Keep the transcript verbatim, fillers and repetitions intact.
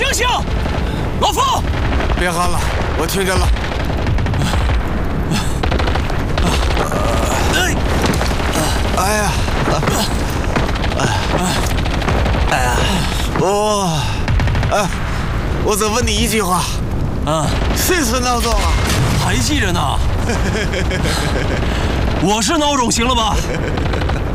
醒醒，老夫！ 别喊了，我听见了。 哎， 哎呀，哎呀，我，哎，我再问你一句话， 啊， 谁是孬种啊？ 还记着呢。我是孬种，行了吧？